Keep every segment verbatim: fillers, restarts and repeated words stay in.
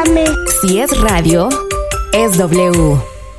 Escúchame. Si es radio, es W.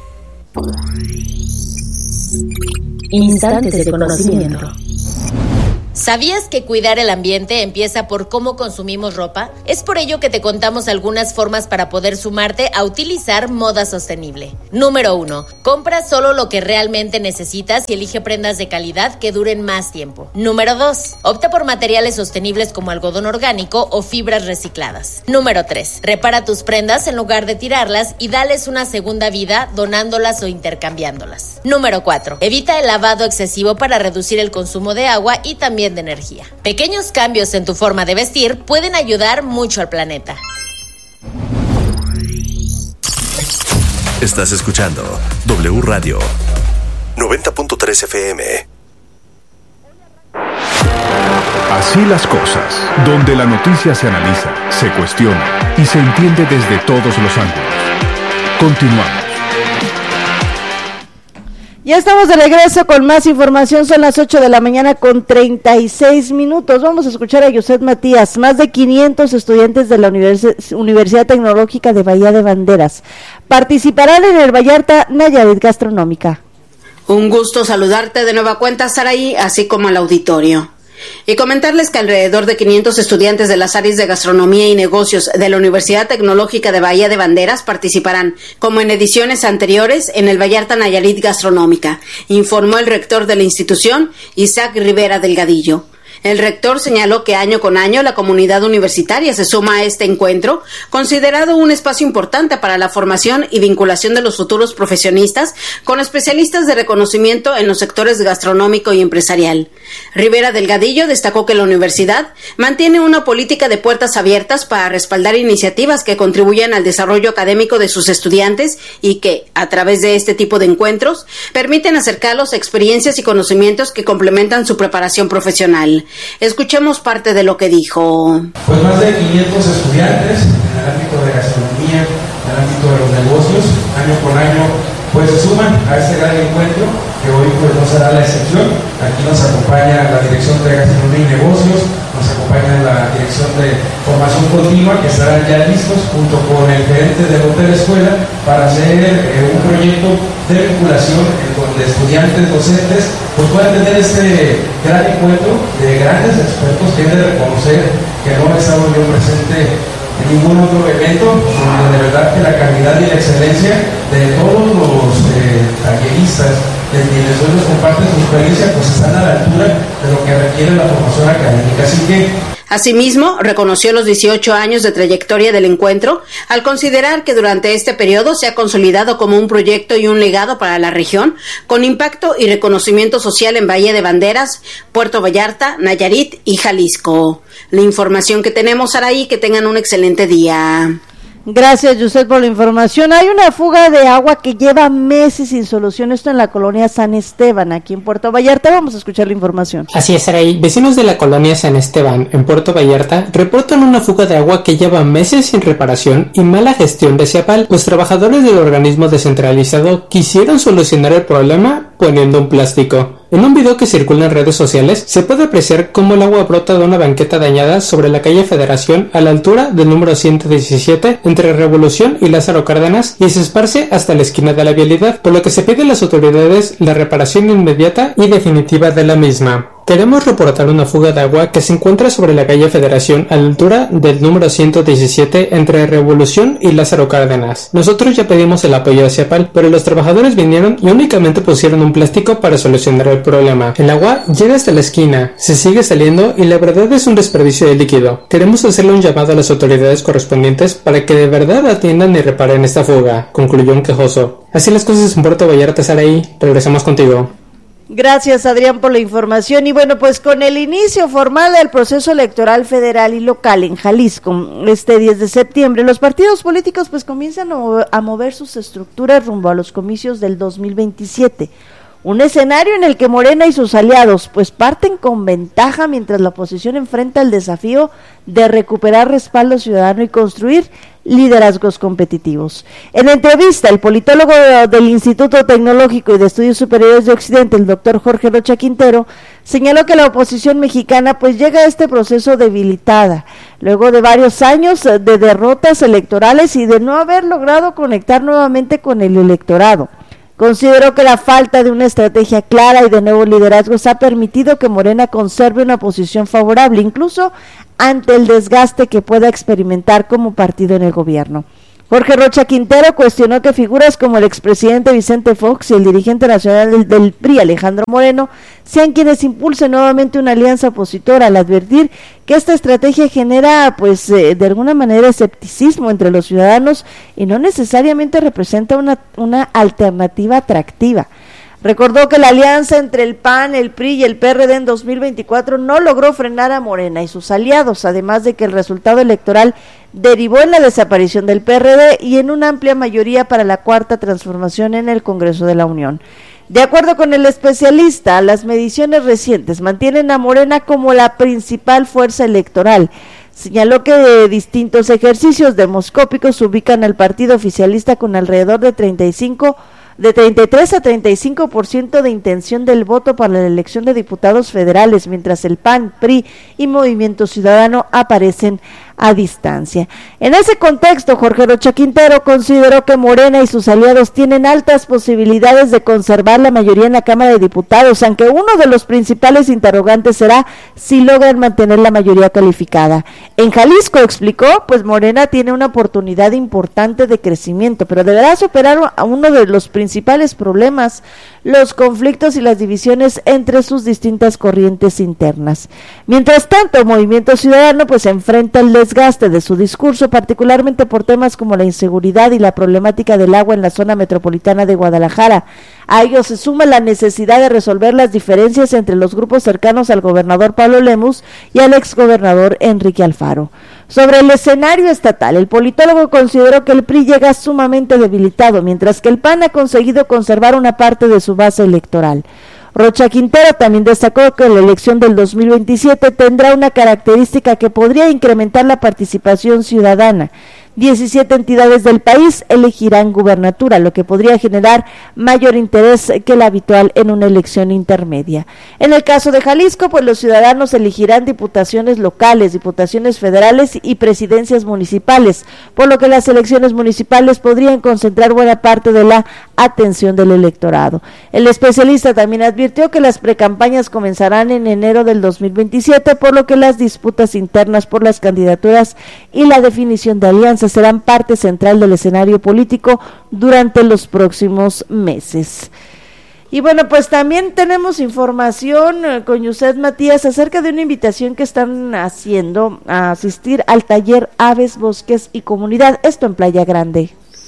Instantes de conocimiento. ¿Sabías que cuidar el ambiente empieza por cómo consumimos ropa? Es por ello que te contamos algunas formas para poder sumarte a utilizar moda sostenible. Número uno. Compra solo lo que realmente necesitas y elige prendas de calidad que duren más tiempo. Número dos. Opta por materiales sostenibles como algodón orgánico o fibras recicladas. Número tres. Repara tus prendas en lugar de tirarlas y dales una segunda vida donándolas o intercambiándolas. Número cuatro. Evita el lavado excesivo para reducir el consumo de agua y también de energía. Pequeños cambios en tu forma de vestir pueden ayudar mucho al planeta. Estás escuchando W Radio noventa punto tres F M. Así las cosas, donde la noticia se analiza, se cuestiona y se entiende desde todos los ángulos. Continuamos. Ya estamos de regreso con más información, son las ocho de la mañana con treinta y seis minutos. Vamos a escuchar a Yuset Matías. Más de quinientos estudiantes de la Univers- Universidad Tecnológica de Bahía de Banderas participarán en el Vallarta Nayarit Gastronómica. Un gusto saludarte de nueva cuenta, Saraí, así como al auditorio. Y comentarles que alrededor de quinientos estudiantes de las áreas de gastronomía y negocios de la Universidad Tecnológica de Bahía de Banderas participarán, como en ediciones anteriores, en el Vallarta Nayarit Gastronómica, informó el rector de la institución, Isaac Rivera Delgadillo. El rector señaló que año con año la comunidad universitaria se suma a este encuentro, considerado un espacio importante para la formación y vinculación de los futuros profesionistas con especialistas de reconocimiento en los sectores gastronómico y empresarial. Rivera Delgadillo destacó que la universidad mantiene una política de puertas abiertas para respaldar iniciativas que contribuyan al desarrollo académico de sus estudiantes y que, a través de este tipo de encuentros, permiten acercarlos a experiencias y conocimientos que complementan su preparación profesional. Escuchemos parte de lo que dijo. Pues más de quinientos estudiantes en el ámbito de gastronomía, en el ámbito de los negocios, año con año, pues se suman a este gran encuentro, que hoy pues no será la excepción. Aquí nos acompaña la Dirección de Gastronomía y Negocios, nos acompaña la Dirección de Formación Continua, que estarán ya listos junto con el gerente del hotel escuela para hacer eh, un proyecto de vinculación en donde estudiantes, docentes, pues puedan tener este gran encuentro de grandes expertos que he de reconocer que no he estado yo presente en ningún otro evento, donde de verdad que la calidad y la excelencia de todos los eh, talleristas, de quienes hoy nos comparten su experiencia, pues están a la altura de lo que requiere la formación académica. Así que Asimismo, reconoció los dieciocho años de trayectoria del encuentro, al considerar que durante este periodo se ha consolidado como un proyecto y un legado para la región, con impacto y reconocimiento social en Bahía de Banderas, Puerto Vallarta, Nayarit y Jalisco. La información que tenemos, Araí, que tengan un excelente día. Gracias, Yuset, por la información. Hay una fuga de agua que lleva meses sin solución, esto en la colonia San Esteban, aquí en Puerto Vallarta. Vamos a escuchar la información. Así es, Araí. Vecinos de la colonia San Esteban, en Puerto Vallarta, reportan una fuga de agua que lleva meses sin reparación y mala gestión de Ciapal. Los trabajadores del organismo descentralizado quisieron solucionar el problema poniendo un plástico. En un video que circula en redes sociales, se puede apreciar cómo el agua brota de una banqueta dañada sobre la calle Federación a la altura del número ciento diecisiete entre Revolución y Lázaro Cárdenas y se esparce hasta la esquina de la vialidad, por lo que se pide a las autoridades la reparación inmediata y definitiva de la misma. Queremos reportar una fuga de agua que se encuentra sobre la calle Federación a la altura del número ciento diecisiete entre Revolución y Lázaro Cárdenas. Nosotros ya pedimos el apoyo de Ciapal, pero los trabajadores vinieron y únicamente pusieron un plástico para solucionar el problema. El agua llega hasta la esquina, se sigue saliendo y la verdad es un desperdicio de líquido. Queremos hacerle un llamado a las autoridades correspondientes para que de verdad atiendan y reparen esta fuga, concluyó un quejoso. Así las cosas en Puerto Vallarta, Saraí. Regresamos contigo. Gracias, Adrián, por la información. Y bueno, pues con el inicio formal del proceso electoral federal y local en Jalisco, este diez de septiembre, los partidos políticos pues comienzan a mover sus estructuras rumbo a los comicios del dos mil veintisiete. Un escenario en el que Morena y sus aliados pues parten con ventaja mientras la oposición enfrenta el desafío de recuperar respaldo ciudadano y construir liderazgos competitivos. En entrevista, el politólogo del Instituto Tecnológico y de Estudios Superiores de Occidente, el doctor Jorge Rocha Quintero, señaló que la oposición mexicana pues llega a este proceso debilitada, luego de varios años de derrotas electorales y de no haber logrado conectar nuevamente con el electorado. Consideró que la falta de una estrategia clara y de nuevos liderazgos ha permitido que Morena conserve una posición favorable, incluso ante el desgaste que pueda experimentar como partido en el gobierno. Jorge Rocha Quintero cuestionó que figuras como el expresidente Vicente Fox y el dirigente nacional del, del P R I, Alejandro Moreno, sean quienes impulsen nuevamente una alianza opositora, al advertir que esta estrategia genera, pues, eh, de alguna manera escepticismo entre los ciudadanos y no necesariamente representa una, una alternativa atractiva. Recordó que la alianza entre el P A N, el P R I y el P R D en dos mil veinticuatro no logró frenar a Morena y sus aliados, además de que el resultado electoral derivó en la desaparición del P R D y en una amplia mayoría para la Cuarta Transformación en el Congreso de la Unión. De acuerdo con el especialista, las mediciones recientes mantienen a Morena como la principal fuerza electoral. Señaló que de distintos ejercicios demoscópicos ubican al partido oficialista con alrededor de treinta y cinco de treinta y tres a treinta y cinco por ciento de intención del voto para la elección de diputados federales, mientras el P A N, P R I y Movimiento Ciudadano aparecen a distancia. En ese contexto, Jorge Rocha Quintero consideró que Morena y sus aliados tienen altas posibilidades de conservar la mayoría en la Cámara de Diputados, aunque uno de los principales interrogantes será si logran mantener la mayoría calificada. En Jalisco, explicó, pues Morena tiene una oportunidad importante de crecimiento, pero deberá superar a uno de los principales problemas, los conflictos y las divisiones entre sus distintas corrientes internas. Mientras tanto, Movimiento Ciudadano pues enfrenta el desgaste de su discurso, particularmente por temas como la inseguridad y la problemática del agua en la zona metropolitana de Guadalajara. A ello se suma la necesidad de resolver las diferencias entre los grupos cercanos al gobernador Pablo Lemus y al exgobernador Enrique Alfaro. Sobre el escenario estatal, el politólogo consideró que el P R I llega sumamente debilitado, mientras que el P A N ha conseguido conservar una parte de su base electoral. Rocha Quintero también destacó que la elección del dos mil veintisiete tendrá una característica que podría incrementar la participación ciudadana. diecisiete entidades del país elegirán gubernatura, lo que podría generar mayor interés que el habitual en una elección intermedia. En el caso de Jalisco, pues los ciudadanos elegirán diputaciones locales, diputaciones federales y presidencias municipales, por lo que las elecciones municipales podrían concentrar buena parte de la atención del electorado. El especialista también advirtió que las precampañas comenzarán en enero del dos mil veintisiete, por lo que las disputas internas por las candidaturas y la definición de alianzas serán parte central del escenario político durante los próximos meses. Y bueno, pues también tenemos información eh, con Yuset Matías acerca de una invitación que están haciendo a asistir al taller Aves, Bosques y Comunidad, esto en Playa Grande.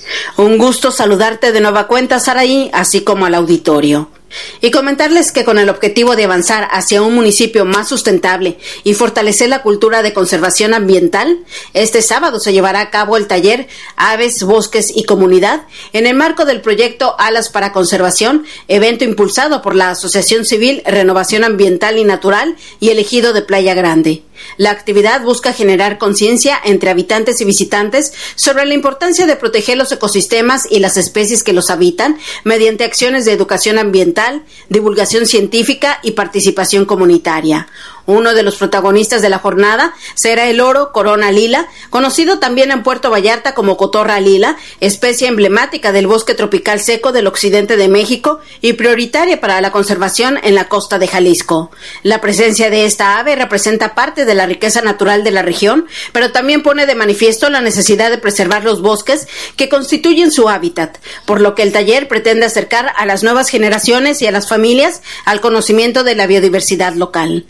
Un gusto saludarte de nueva cuenta, Saraí, así como al auditorio. Y comentarles que con el objetivo de avanzar hacia un municipio más sustentable y fortalecer la cultura de conservación ambiental, este sábado se llevará a cabo el taller Aves, Bosques y Comunidad en el marco del proyecto Alas para Conservación, evento impulsado por la Asociación Civil Renovación Ambiental y Natural y el Ejido de Playa Grande. La actividad busca generar conciencia entre habitantes y visitantes sobre la importancia de proteger los ecosistemas y las especies que los habitan mediante acciones de educación ambiental, divulgación científica y participación comunitaria. Uno de los protagonistas de la jornada será el oro corona lila, conocido también en Puerto Vallarta como cotorra lila, especie emblemática del bosque tropical seco del occidente de México y prioritaria para la conservación en la costa de Jalisco. La presencia de esta ave representa parte de la riqueza natural de la región, pero también pone de manifiesto la necesidad de preservar los bosques que constituyen su hábitat, por lo que el taller pretende acercar a las nuevas generaciones y a las familias al conocimiento de la biodiversidad local. Durante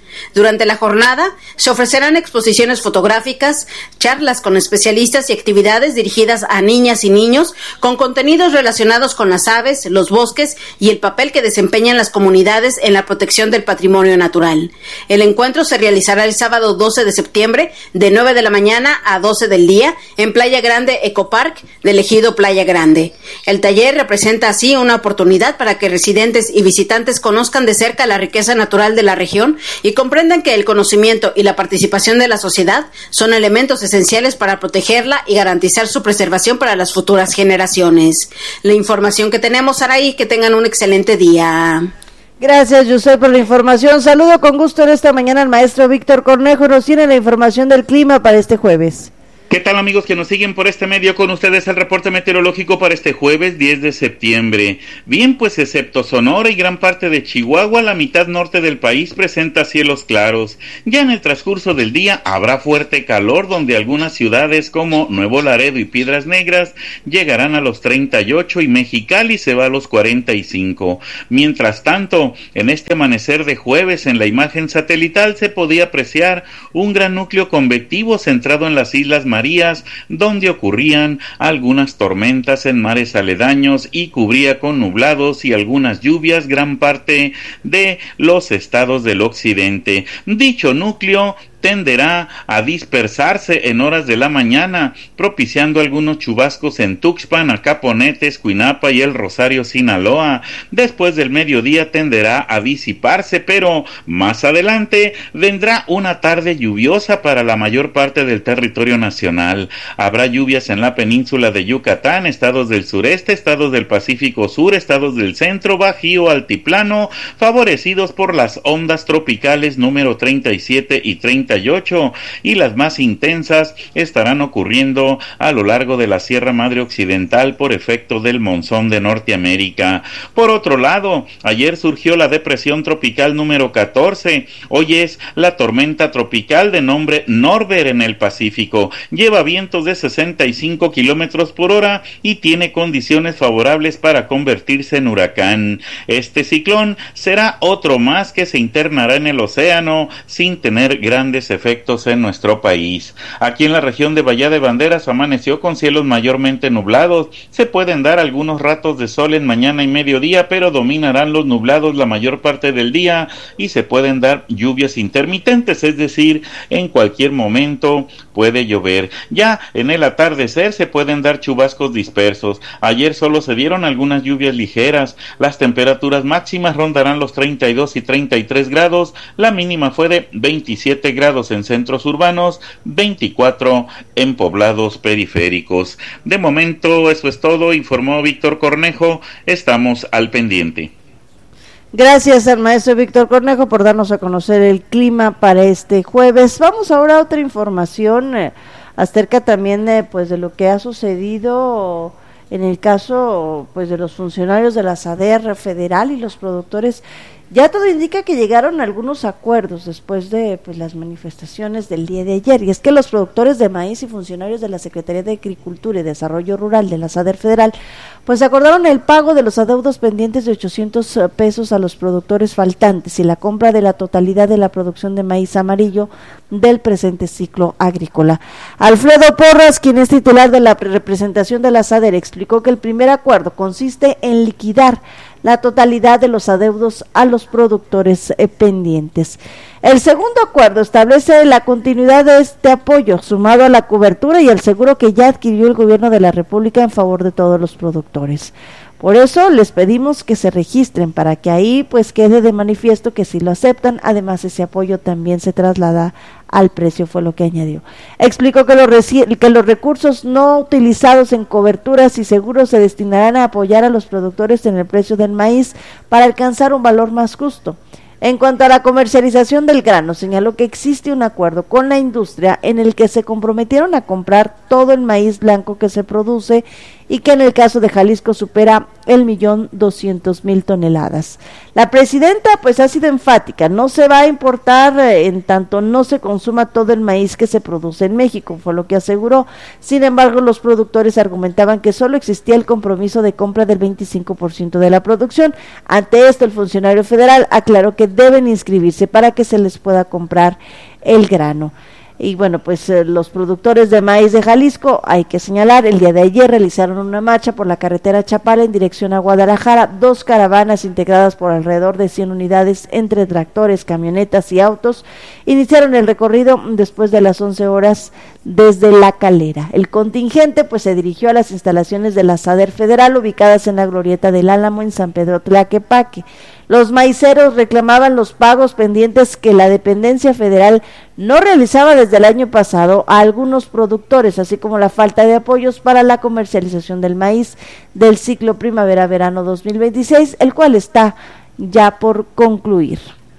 Durante la jornada se ofrecerán exposiciones fotográficas, charlas con especialistas y actividades dirigidas a niñas y niños con contenidos relacionados con las aves, los bosques y el papel que desempeñan las comunidades en la protección del patrimonio natural. El encuentro se realizará el sábado doce de septiembre de nueve de la mañana a doce del día en Playa Grande Ecopark del ejido Playa Grande. El taller representa así una oportunidad para que residentes y visitantes conozcan de cerca la riqueza natural de la región y comprendan que el conocimiento y la participación de la sociedad son elementos esenciales para protegerla y garantizar su preservación para las futuras generaciones. La información que tenemos, Saraí, que tengan un excelente día. Gracias, José, por la información. Saludo con gusto en esta mañana al maestro Víctor Cornejo. Nos tiene la información del clima para este jueves. ¿Qué tal, amigos que nos siguen por este medio? Con ustedes el reporte meteorológico para este jueves diez de septiembre. Bien, pues excepto Sonora y gran parte de Chihuahua, la mitad norte del país presenta cielos claros. Ya en el transcurso del día habrá fuerte calor, donde algunas ciudades como Nuevo Laredo y Piedras Negras llegarán a los treinta y ocho y Mexicali se va a los cuarenta y cinco. Mientras tanto, en este amanecer de jueves en la imagen satelital se podía apreciar un gran núcleo convectivo centrado en las Islas Marías, donde ocurrían algunas tormentas en mares aledaños y cubría con nublados y algunas lluvias gran parte de los estados del occidente. Dicho núcleo tenderá a dispersarse en horas de la mañana, propiciando algunos chubascos en Tuxpan, Acaponete, Escuinapa y el Rosario, Sinaloa. Después del mediodía tenderá a disiparse, pero más adelante vendrá una tarde lluviosa para la mayor parte del territorio nacional. Habrá lluvias en la península de Yucatán, estados del sureste, estados del Pacífico Sur, estados del centro, Bajío, Altiplano, favorecidos por las ondas tropicales número treinta y siete y treinta y ocho, y las más intensas estarán ocurriendo a lo largo de la Sierra Madre Occidental por efecto del monzón de Norteamérica. Por otro lado, ayer surgió la depresión tropical número catorce, hoy es la tormenta tropical de nombre Norbert en el Pacífico, lleva vientos de sesenta y cinco kilómetros por hora y tiene condiciones favorables para convertirse en huracán. Este ciclón será otro más que se internará en el océano sin tener grandes efectos en nuestro país. Aquí en la región de Bahía de Banderas amaneció con cielos mayormente nublados. Se pueden dar algunos ratos de sol en mañana y mediodía, pero dominarán los nublados la mayor parte del día y se pueden dar lluvias intermitentes, es decir, en cualquier momento puede llover. Ya en el atardecer se pueden dar chubascos dispersos. Ayer solo se dieron algunas lluvias ligeras. Las temperaturas máximas rondarán los treinta y dos y treinta y tres grados. La mínima fue de veintisiete grados en centros urbanos, veinticuatro en poblados periféricos. De momento eso es todo, informó Víctor Cornejo. Estamos al pendiente. Gracias al maestro Víctor Cornejo por darnos a conocer el clima para este jueves. Vamos ahora a otra información eh, acerca también de, pues, de lo que ha sucedido en el caso, pues, de los funcionarios de la SADER federal y los productores. Ya todo indica que llegaron a algunos acuerdos después de, pues, las manifestaciones del día de ayer, y es que los productores de maíz y funcionarios de la Secretaría de Agricultura y Desarrollo Rural de la SADER federal pues acordaron el pago de los adeudos pendientes de ochocientos pesos a los productores faltantes y la compra de la totalidad de la producción de maíz amarillo del presente ciclo agrícola. Alfredo Porras, quien es titular de la representación de la SADER, explicó que el primer acuerdo consiste en liquidar la totalidad de los adeudos a los productores eh, pendientes. El segundo acuerdo establece la continuidad de este apoyo, sumado a la cobertura y el seguro que ya adquirió el gobierno de la República en favor de todos los productores. Por eso les pedimos que se registren para que ahí pues quede de manifiesto que si lo aceptan, además ese apoyo también se traslada al precio, fue lo que añadió. Explicó que los, reci- que los recursos no utilizados en coberturas y seguros se destinarán a apoyar a los productores en el precio del maíz para alcanzar un valor más justo. En cuanto a la comercialización del grano, señaló que existe un acuerdo con la industria en el que se comprometieron a comprar todo el maíz blanco que se produce y que en el caso de Jalisco supera el millón doscientos mil toneladas. La presidenta pues ha sido enfática, no se va a importar eh, en tanto no se consuma todo el maíz que se produce en México, fue lo que aseguró. Sin embargo, los productores argumentaban que solo existía el compromiso de compra del veinticinco por ciento de la producción. Ante esto, el funcionario federal aclaró que deben inscribirse para que se les pueda comprar el grano. Y bueno, pues eh, los productores de maíz de Jalisco, hay que señalar, el día de ayer realizaron una marcha por la carretera Chapala en dirección a Guadalajara, dos caravanas integradas por alrededor de cien unidades entre tractores, camionetas y autos, iniciaron el recorrido después de las once horas desde La Calera. El contingente pues se dirigió a las instalaciones de la SADER Federal ubicadas en la glorieta del Álamo en San Pedro Tlaquepaque. Los maiceros reclamaban los pagos pendientes que la dependencia federal no realizaba desde el año pasado a algunos productores, así como la falta de apoyos para la comercialización del maíz del ciclo primavera-verano dos mil veintiséis, el cual está ya por concluir.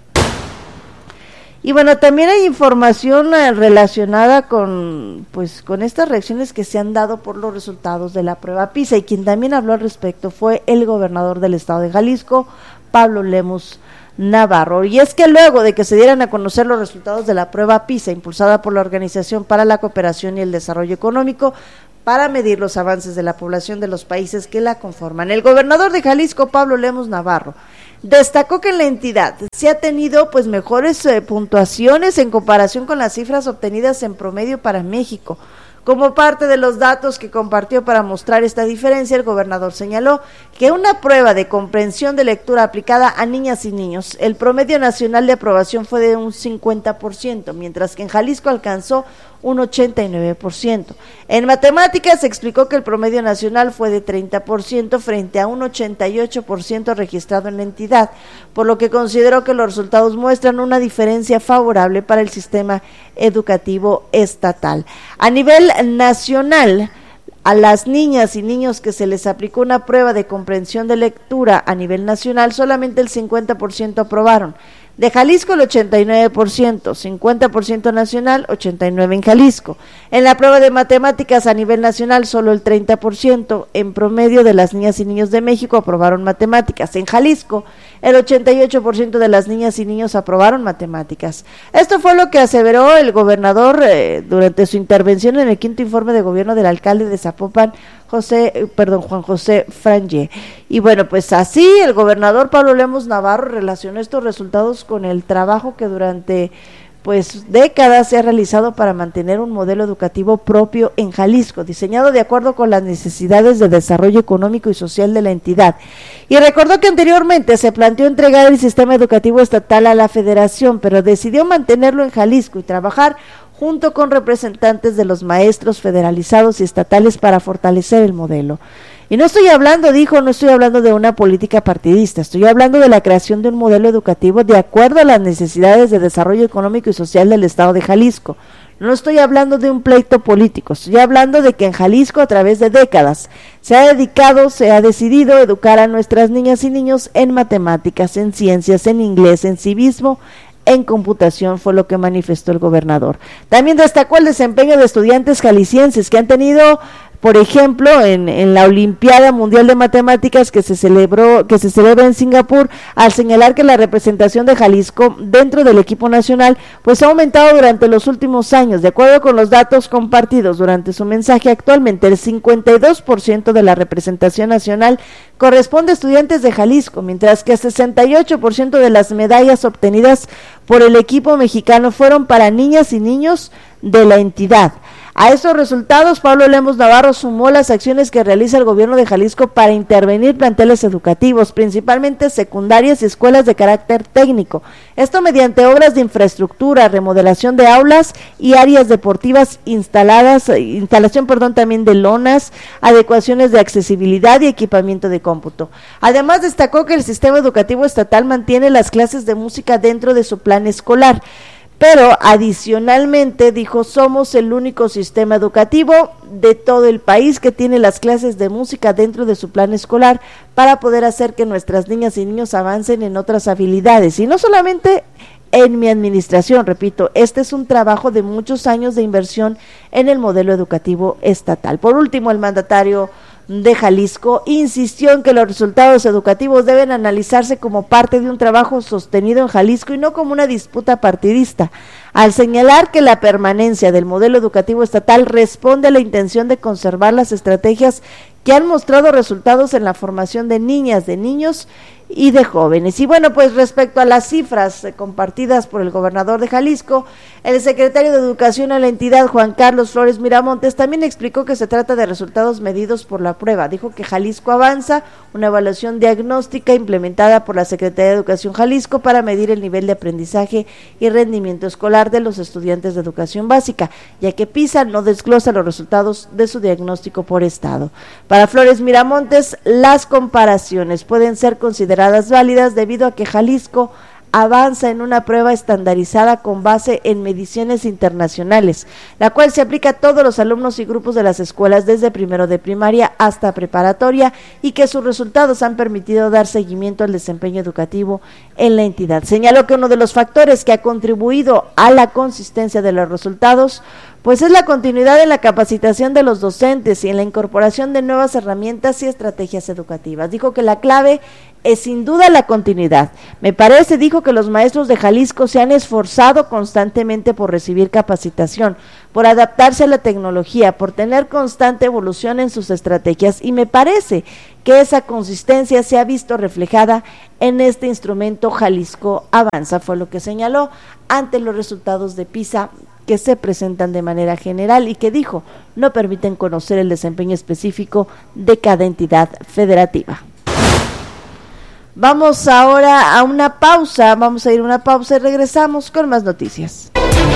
Y bueno, también hay información eh, relacionada con pues con estas reacciones que se han dado por los resultados de la prueba PISA, y quien también habló al respecto fue el gobernador del estado de Jalisco, Pablo Lemus Navarro. Y es que luego de que se dieran a conocer los resultados de la prueba PISA, impulsada por la Organización para la Cooperación y el Desarrollo Económico, para medir los avances de la población de los países que la conforman, el gobernador de Jalisco, Pablo Lemus Navarro, destacó que en la entidad se ha tenido pues mejores eh, puntuaciones en comparación con las cifras obtenidas en promedio para México. Como parte de los datos que compartió para mostrar esta diferencia, el gobernador señaló que una prueba de comprensión de lectura aplicada a niñas y niños, el promedio nacional de aprobación fue de un cincuenta por ciento, mientras que en Jalisco alcanzó un ochenta y nueve por ciento. En matemáticas se explicó que el promedio nacional fue de treinta por ciento frente a un ochenta y ocho por ciento registrado en la entidad, por lo que consideró que los resultados muestran una diferencia favorable para el sistema educativo estatal. A nivel nacional, a las niñas y niños que se les aplicó una prueba de comprensión de lectura a nivel nacional, solamente el cincuenta por ciento aprobaron. De Jalisco el ochenta y nueve por ciento, cincuenta por ciento nacional, ochenta y nueve por ciento en Jalisco. En la prueba de matemáticas a nivel nacional solo el treinta por ciento en promedio de las niñas y niños de México aprobaron matemáticas. En Jalisco el ochenta y ocho por ciento de las niñas y niños aprobaron matemáticas. Esto fue lo que aseveró el gobernador eh, durante su intervención en el quinto informe de gobierno del alcalde de Zapopan, José, perdón, Juan José Frangé. Y bueno, pues así el gobernador Pablo Lemus Navarro relacionó estos resultados con el trabajo que durante pues décadas se ha realizado para mantener un modelo educativo propio en Jalisco, diseñado de acuerdo con las necesidades de desarrollo económico y social de la entidad. Y recordó que anteriormente se planteó entregar el sistema educativo estatal a la federación, pero decidió mantenerlo en Jalisco y trabajar junto con representantes de los maestros federalizados y estatales para fortalecer el modelo. Y no estoy hablando, dijo, no estoy hablando de una política partidista, estoy hablando de la creación de un modelo educativo de acuerdo a las necesidades de desarrollo económico y social del estado de Jalisco. No estoy hablando de un pleito político, estoy hablando de que en Jalisco a través de décadas se ha dedicado, se ha decidido educar a nuestras niñas y niños en matemáticas, en ciencias, en inglés, en civismo, en computación, fue lo que manifestó el gobernador. También destacó el desempeño de estudiantes jaliscienses que han tenido, por ejemplo, en, en la Olimpiada Mundial de Matemáticas que se celebró, que se celebra en Singapur, al señalar que la representación de Jalisco dentro del equipo nacional pues ha aumentado durante los últimos años. De acuerdo con los datos compartidos durante su mensaje, actualmente el cincuenta y dos por ciento de la representación nacional corresponde a estudiantes de Jalisco, mientras que el sesenta y ocho por ciento de las medallas obtenidas por el equipo mexicano fueron para niñas y niños de la entidad. A esos resultados, Pablo Lemus Navarro sumó las acciones que realiza el gobierno de Jalisco para intervenir planteles educativos, principalmente secundarias y escuelas de carácter técnico. Esto mediante obras de infraestructura, remodelación de aulas y áreas deportivas instaladas, instalación, perdón, también de lonas, adecuaciones de accesibilidad y equipamiento de cómputo. Además, destacó que el sistema educativo estatal mantiene las clases de música dentro de su plan escolar. Pero adicionalmente dijo, somos el único sistema educativo de todo el país que tiene las clases de música dentro de su plan escolar para poder hacer que nuestras niñas y niños avancen en otras habilidades. Y no solamente en mi administración, repito, este es un trabajo de muchos años de inversión en el modelo educativo estatal. Por último, el mandatario de Jalisco insistió en que los resultados educativos deben analizarse como parte de un trabajo sostenido en Jalisco y no como una disputa partidista, al señalar que la permanencia del modelo educativo estatal responde a la intención de conservar las estrategias que han mostrado resultados en la formación de niñas, de niños y de jóvenes. Y bueno, pues respecto a las cifras eh, compartidas por el gobernador de Jalisco, el secretario de Educación a la entidad, Juan Carlos Flores Miramontes, también explicó que se trata de resultados medidos por la prueba. Dijo que Jalisco Avanza, una evaluación diagnóstica implementada por la Secretaría de Educación Jalisco para medir el nivel de aprendizaje y rendimiento escolar de los estudiantes de educación básica, ya que PISA no desglosa los resultados de su diagnóstico por estado. Para Flores Miramontes, las comparaciones pueden ser consideradas válidas debido a que Jalisco avanza en una prueba estandarizada con base en mediciones internacionales, la cual se aplica a todos los alumnos y grupos de las escuelas desde primero de primaria hasta preparatoria y que sus resultados han permitido dar seguimiento al desempeño educativo en la entidad. Señaló que uno de los factores que ha contribuido a la consistencia de los resultados pues es la continuidad en la capacitación de los docentes y en la incorporación de nuevas herramientas y estrategias educativas. Dijo que la clave es sin duda la continuidad. Me parece, dijo, que los maestros de Jalisco se han esforzado constantemente por recibir capacitación, por adaptarse a la tecnología, por tener constante evolución en sus estrategias, y me parece que esa consistencia se ha visto reflejada en este instrumento Jalisco Avanza, fue lo que señaló ante los resultados de PISA que se presentan de manera general y que dijo no permiten conocer el desempeño específico de cada entidad federativa. Vamos ahora a una pausa, vamos a ir a una pausa y regresamos con más noticias.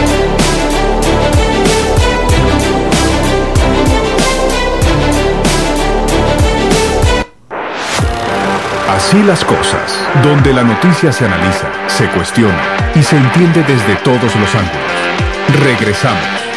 Así las cosas, donde la noticia se analiza, se cuestiona y se entiende desde todos los ángulos. Regresamos.